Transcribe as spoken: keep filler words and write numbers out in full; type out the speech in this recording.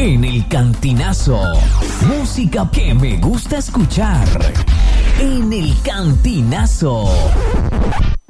en el Cantinazo. Música que me gusta escuchar en el Cantinazo.